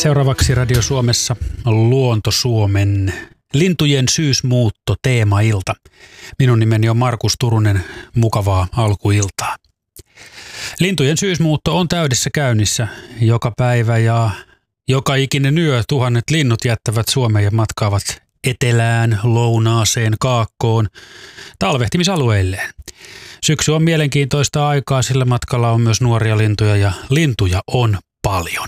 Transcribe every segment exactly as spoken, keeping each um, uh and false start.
Seuraavaksi Radio Suomessa Luonto Suomen lintujen syysmuutto teemailta. Minun nimeni on Markus Turunen, mukavaa alkuiltaa. Lintujen syysmuutto on täydessä käynnissä joka päivä ja joka ikinen yö tuhannet linnut jättävät Suomeen ja matkaavat etelään, lounaaseen, kaakkoon, talvehtimisalueilleen. Syksy on mielenkiintoista aikaa, sillä matkalla on myös nuoria lintuja ja lintuja on paljon.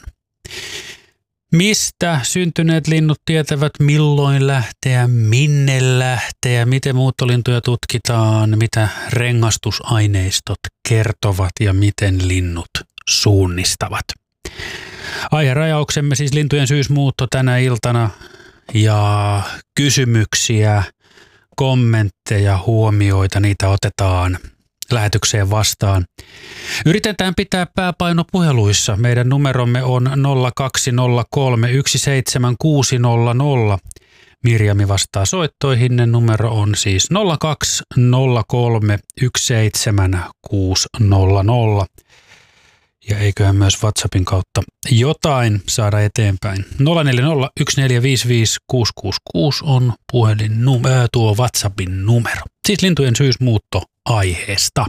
Mistä syntyneet linnut tietävät, milloin lähteä, minne lähteä, miten muuttolintuja tutkitaan, mitä rengastusaineistot kertovat ja miten linnut suunnistavat. Aiherajauksemme siis lintujen syysmuutto tänä iltana ja kysymyksiä, kommentteja, huomioita, niitä otetaan lähetykseen vastaan. Yritetään pitää pääpaino puheluissa. Meidän numeromme on nolla kaksi nolla kolme yksi seitsemän kuusi nolla nolla. Mirjami vastaa soittoihin. Numero on siis nolla kaksi nolla kolme yksi seitsemän kuusi nolla nolla. Ja eiköhän myös WhatsAppin kautta jotain saada eteenpäin. nolla neljä nolla yksi neljä viisi viisi kuusi kuusi kuusi on puhelin numero, tuo WhatsAppin numero. Siis lintujen syysmuutto aiheesta.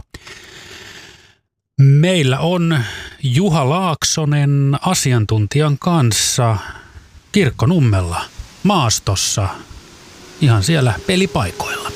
Meillä on Juha Laaksonen asiantuntijan kanssa Kirkkonummella maastossa, ihan siellä pelipaikoilla.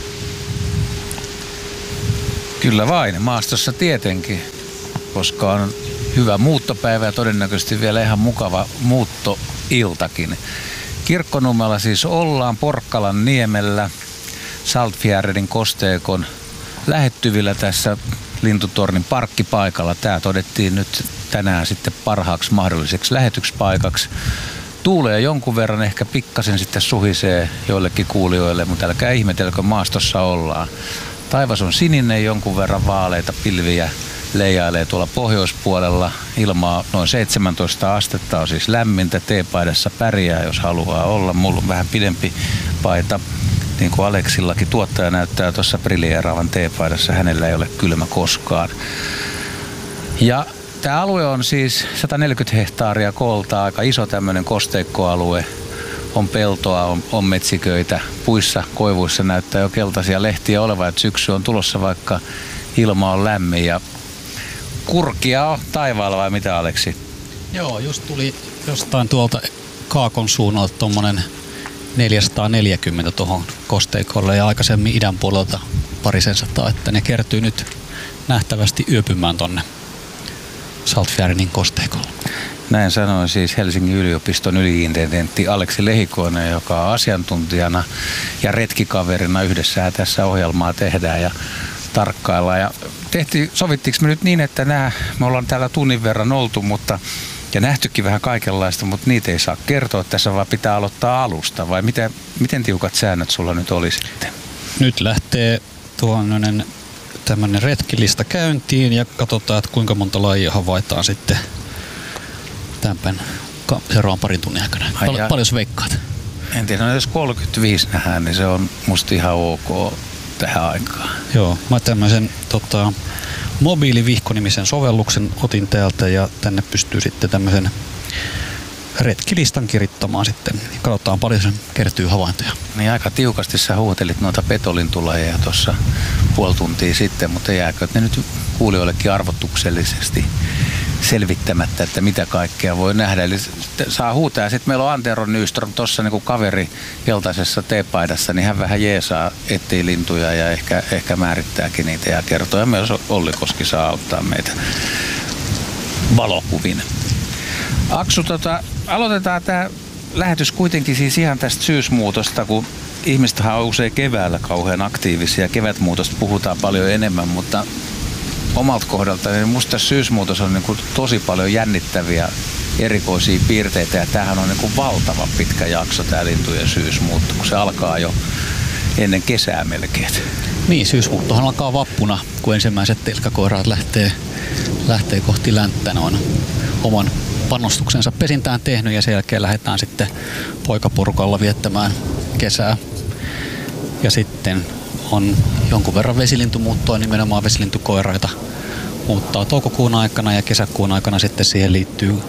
Kyllä vain, maastossa tietenkin, koska on hyvä muuttopäivä ja todennäköisesti vielä ihan mukava muuttoiltakin. Kirkkonummella siis ollaan Porkkalan niemellä Saltfjärdin kosteikon lähettyvillä tässä Lintutornin parkkipaikalla. Tämä todettiin nyt tänään sitten parhaaksi mahdolliseksi lähetyspaikaksi. Tuulee jonkun verran, ehkä pikkasen sitten suhisee joillekin kuulijoille, mutta älkää ihmetelkö, maastossa ollaan. Taivas on sininen, jonkun verran vaaleita pilviä leijailee tuolla pohjoispuolella. Ilmaa noin seitsemäntoista astetta, on siis lämmintä. Teepaidassa pärjää, jos haluaa olla. Mulla on vähän pidempi paita. Niin kuin Aleksillakin, tuottaja näyttää tuossa briljeeraavan teepaidassa. Hänellä ei ole kylmä koskaan. Ja tämä alue on siis sata neljäkymmentä hehtaaria koolta, aika iso tämmöinen kosteikkoalue. On peltoa, on, on metsiköitä. Puissa, koivuissa näyttää jo keltaisia lehtiä olevan, että syksy on tulossa, vaikka ilma on lämmin. Ja kurkia on taivaalla, vai mitä, Aleksi? Joo, just tuli jostain tuolta Kaakon suunnalta tommonen neljäsataaneljäkymmentä tuohon kosteikolle ja aikaisemmin idän puolelta parisen sataa, että ne kertyy nyt nähtävästi yöpymään tonne Saltfjärdin kosteikolle. Näin sanoi siis Helsingin yliopiston yli-intendentti Aleksi Lehikoinen, joka on asiantuntijana ja retkikaverina. Yhdessä tässä ohjelmaa tehdään ja tarkkaillaan. Ja tehtiin, sovittiinko me nyt niin, että nämä, me ollaan täällä tunnin verran oltu, mutta ja nähtykin vähän kaikenlaista, mutta niitä ei saa kertoa tässä, vaan pitää aloittaa alusta. Vai miten, miten tiukat säännöt sulla nyt oli sitten? Nyt lähtee tuollainen tämmöinen retkilista käyntiin ja katsotaan, että kuinka monta lajia havaitaan sitten tämän seuraavan parin tunnin aikana. Pal- paljon sä veikkaat? En tiedä, no jos kolmekymmentäviisi nähdään, niin se on musta ihan ok tähän aikaan. Joo, mä tämmöisen tota, mobiilivihko-nimisen sovelluksen otin täältä ja tänne pystyy sitten tämmöisen retkilistan kirittämään sitten. Katsotaan paljon sen kertyy havaintoja. Niin aika tiukasti sä huutelit noita petolintulajeja tuossa puoli tuntia sitten, mutta jääkö ne nyt kuulijoillekin arvotuksellisesti selvittämättä, että mitä kaikkea voi nähdä. Eli saa huutaa. Sitten meillä on Antero Nyström tuossa niin kaveri keltaisessa teepaidassa, niin hän vähän jeesaa, etsii lintuja ja ehkä, ehkä määrittääkin niitä ja kertoo. Ja myös Olli Koski saa auttaa meitä valokuvin. Aksu, tota, aloitetaan tämä lähetys kuitenkin siis ihan tästä syysmuutosta, kun ihmistähän on usein keväällä kauhean aktiivisia. Kevätmuutosta puhutaan paljon enemmän, mutta omalta kohdalta niin musta syysmuutos on niin kuin tosi paljon jännittäviä erikoisia piirteitä ja tämähän on niin kuin valtavan pitkä jakso tämä lintujen syysmuutto, kun se alkaa jo ennen kesää melkein. Niin, syysmuuttohan alkaa vappuna, kun ensimmäiset telkkakoiraat lähtee, lähtee kohti länttä. Ne on oman panostuksensa pesintään tehnyt ja sen jälkeen lähdetään sitten poikaporukalla viettämään kesää. Ja sitten on jonkun verran vesilintumuuttoa, nimenomaan vesilintukoiraita muuttaa toukokuun aikana ja kesäkuun aikana sitten siihen liittyy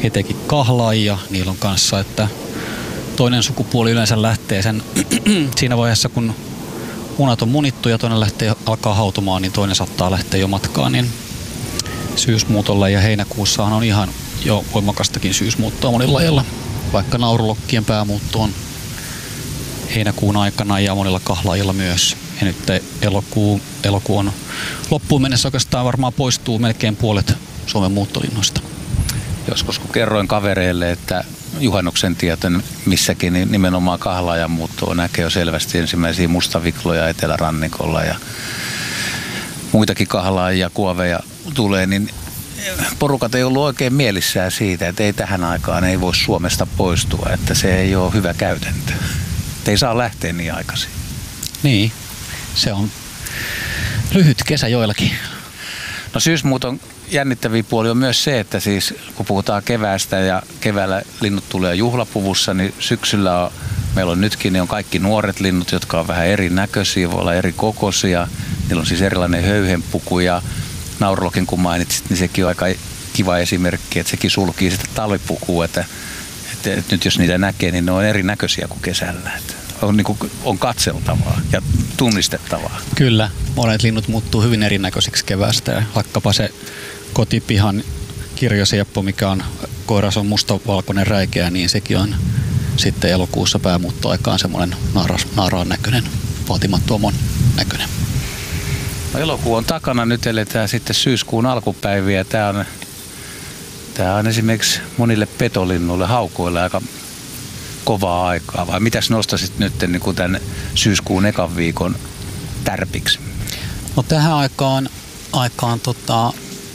etenkin kahlaajia. Niillä on kanssa, että toinen sukupuoli yleensä lähtee sen siinä vaiheessa, kun munat on munittu ja toinen lähtee alkaa hautumaan, niin toinen saattaa lähteä jo matkaan. Niin syysmuutolla ja heinäkuussahan on ihan jo voimakastakin syysmuuttoa monilla lajeilla. Vaikka naurulokkien päämuutto on heinäkuun aikana ja monilla kahlaajilla myös. Ja nyt elokuu, elokuu on loppuun mennessä oikeastaan varmaan poistuu melkein puolet Suomen muuttolinnoista. Joskus kun kerroin kavereille, että juhannuksen tieten missäkin, niin nimenomaan kahlaajan muuttoa näkee jo selvästi ensimmäisiä mustavikloja etelärannikolla ja muitakin kahlaajia, kuoveja tulee, niin porukat ei ollut oikein mielissään siitä, että ei tähän aikaan ei voi Suomesta poistua, että se ei ole hyvä käytäntö. Että ei saa lähteä niin aikaisin. Niin, se on lyhyt kesä joillakin. No syysmuuton jännittäviä puoli on myös se, että siis kun puhutaan keväästä ja keväällä linnut tulee juhlapuvussa, niin syksyllä on, meillä on nytkin, niin on kaikki nuoret linnut, jotka on vähän erinäköisiä, voi olla eri kokoisia. Niillä on siis erilainen höyhenpuku ja naurulokin kun mainitsit, niin sekin on aika kiva esimerkki, että sekin sulkii sitä talvipukua, että, että, että nyt jos niitä näkee, niin ne on erinäköisiä kuin kesällä. Että on, niin kuin, on katseltavaa ja tunnistettavaa. Kyllä, monet linnut muuttuu hyvin erinäköisiksi keväästä ja vaikkapa se kotipihan kirjosieppo, mikä on koiras on mustavalkoinen räikeä, niin sekin on sitten elokuussa päämuuttoaikaan semmoinen naaraan näköinen, vaatimattomon näköinen. No, elokuu on takana, nyt eletään sitten syyskuun alkupäiviä. Tämä on, tämä on esimerkiksi monille petolinnuille, haukoille aika kovaa aikaa. Vai mitäs nostasit nyt niin kuin tämän syyskuun ekan viikon tärpiksi? No tähän aikaan, aikaan tota,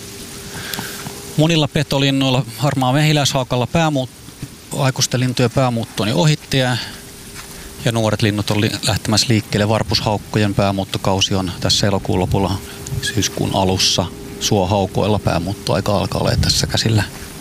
monilla petolinnuilla, harmaa mehiläishaukalla päämuut, aikuisten lintujen päämuutto on ohitti ja, ja nuoret linnut on li, lähtemässä liikkeelle. Varpushaukkojen päämuuttokausi on tässä elokuun lopulla syyskuun alussa. Suohaukoilla päämuuttoaika alkaa olla tässä käsillä.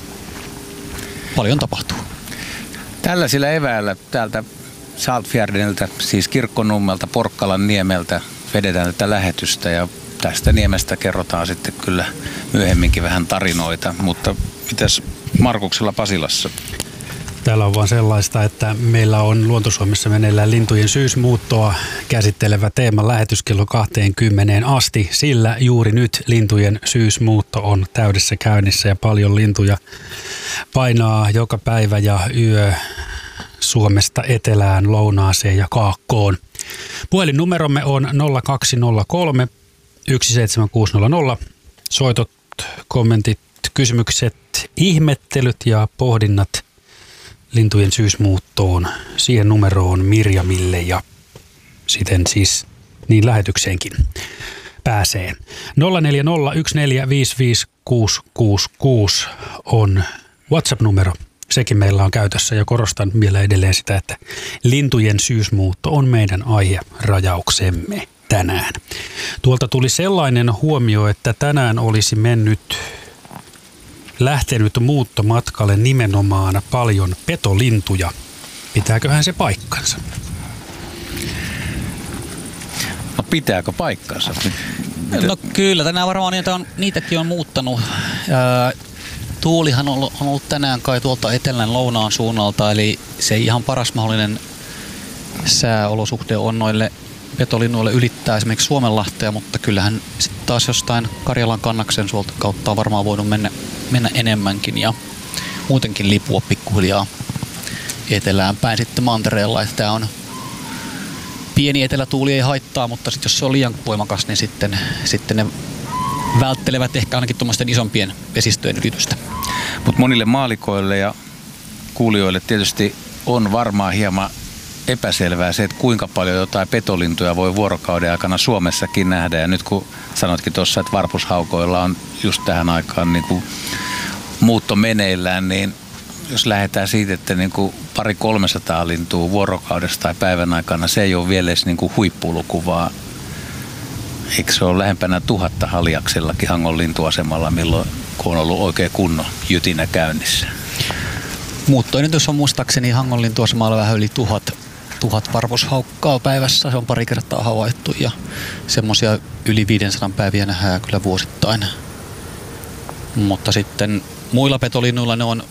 Paljon tapahtuu. Tällaisilla eväillä täältä Saltfjärdeniltä, siis Kirkkonummelta, Porkkalan niemeltä vedetään tätä lähetystä ja tästä niemestä kerrotaan sitten kyllä myöhemminkin vähän tarinoita, mutta mitäs Markuksella Pasilassa? Täällä on vaan sellaista, että meillä on Luonto-Suomessa meneillään lintujen syysmuuttoa käsittelevä teema lähetys kello kaksikymmentä asti, sillä juuri nyt lintujen syysmuutto on täydessä käynnissä ja paljon lintuja painaa joka päivä ja yö Suomesta etelään, lounaaseen ja kaakkoon. Puhelinnumeromme on nolla kaksi nolla kolme yksi seitsemän kuusi nolla nolla. Soitot, kommentit, kysymykset, ihmettelyt ja pohdinnat lintujen syysmuuttoon siihen numeroon Mirjamille ja siten siis niin lähetykseenkin pääsee. nolla neljä nolla yksi neljä viisi viisi kuusi kuusi kuusi on WhatsApp-numero. Sekin meillä on käytössä ja korostan vielä edelleen sitä, että lintujen syysmuutto on meidän aiherajauksemme tänään. Tuolta tuli sellainen huomio, että tänään olisi mennyt, lähtenyt muuttomatkalle nimenomaan paljon petolintuja. Pitääköhän se paikkansa? No pitääkö paikkansa? No kyllä, tänään varmaan niitä on, niitäkin on muuttanut. Ää, tuulihan on ollut, on ollut tänään kai tuolta etelän lounaan suunnalta, eli se ihan paras mahdollinen sääolosuhde on noille petolinnuille ylittää esimerkiksi Suomenlahtea, mutta kyllähän sitten taas jostain Karjalan kannaksen suolta kautta on varmaan voinut mennä, mennä enemmänkin ja muutenkin lipua pikkuhiljaa etelään päin sitten mantereella. Että tämä on pieni etelätuuli ei haittaa, mutta sitten jos se on liian voimakas, niin sitten, sitten ne välttelevät ehkä ainakin tuommoisten isompien vesistöjen ylitystä. Mutta monille maalikoille ja kuulijoille tietysti on varmaan hieman epäselvää se, että kuinka paljon jotain petolintuja voi vuorokauden aikana Suomessakin nähdä. Ja nyt kun sanotkin tuossa, että varpushaukoilla on just tähän aikaan niin kuin muutto meneillään, niin jos lähdetään siitä, että niin kuin pari kolmesataa lintua vuorokaudesta tai päivän aikana, se ei ole vielä edes niin kuin huippuluku, vaan eikö se ole lähempänä tuhatta Haljaksellakin Hangon lintuasemalla, milloin kun on ollut oikein kunnon jytinä käynnissä. Muuttoennätys on muistaakseni Hangon lintuasemalla vähän yli tuhat, tuhat varpushaukkaa päivässä. Se on pari kertaa havaittu ja semmoisia yli viisisataa päiviä nähdään kyllä vuosittain. Mutta sitten muilla petolinnuilla ne on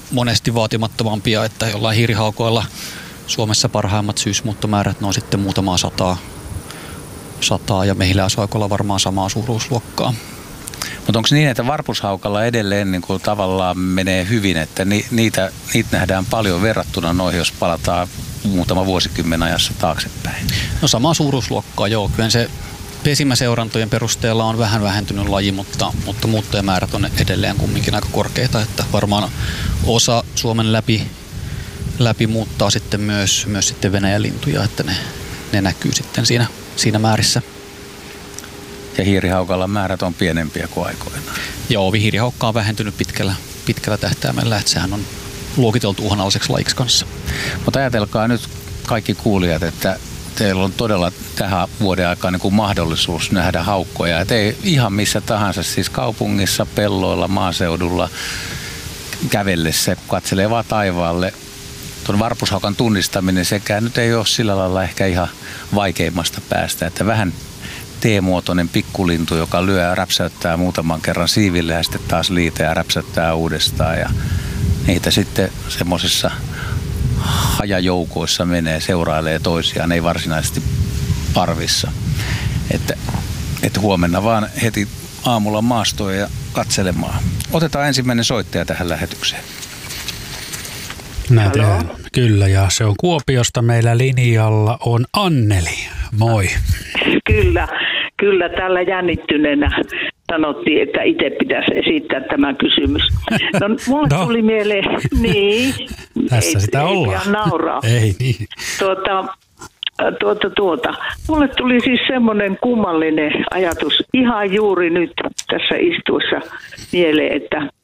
monesti vaatimattomampia, että jollain hiirihaukoilla Suomessa parhaimmat syysmuuttomäärät, ne on sitten muutamaa sataa, sataa ja mehiläishaukoilla varmaan samaa suuruusluokkaa. Mutta onko niin, että varpushaukalla edelleen niin kuin tavallaan menee hyvin, että ni, niitä, niitä nähdään paljon verrattuna noihin, jos palataan muutama vuosikymmen ajassa taaksepäin? No samaa suuruusluokkaa, joo. Kyllä se pesimäseurantojen perusteella on vähän vähentynyt laji, mutta, mutta muuttojamäärät on edelleen kumminkin aika korkeita, että varmaan osa Suomen läpi, läpi muuttaa sitten myös, myös sitten Venäjän lintuja, että ne, ne näkyy sitten siinä, siinä määrissä. Ja hiirihaukalla määrät on pienempiä kuin aikoinaan. Joo, hiirihaukka on vähentynyt pitkällä, pitkällä tähtäimellä, että sehän on luokiteltu uhanalaiseksi lajiksi kanssa. Mutta ajatelkaa nyt kaikki kuulijat, että teillä on todella tähän vuoden aikaan niin kuin mahdollisuus nähdä haukkoja. Et ei ihan missä tahansa, siis kaupungissa, pelloilla, maaseudulla kävellessä, katselee vaan taivaalle. Tuon varpushaukan tunnistaminen sekään nyt ei ole sillä lailla ehkä ihan vaikeimmasta päästä, että vähän T-muotoinen pikkulintu, joka lyö ja räpsäyttää muutaman kerran siiville ja sitten taas liitää ja räpsäyttää uudestaan. Ja niitä sitten semmoisissa hajajoukoissa menee, seurailee toisiaan, ei varsinaisesti parvissa. Että, että huomenna vaan heti aamulla maastoon ja katselemaan. Otetaan ensimmäinen soittaja tähän lähetykseen. Näin tehdään. Kyllä, ja se on Kuopiosta meillä linjalla on Anneli. Moi. Kyllä, kyllä tällä jännittyneenä sanottiin, että itse pitäisi esittää tämä kysymys. No, mulle no. tuli mieleen, niin. Tässä ei, sitä ei ollaan. nauraa. Ei niin. Tuota, tuota, tuota. Mulle tuli siis semmoinen kummallinen ajatus ihan juuri nyt tässä istuessa mieleen, että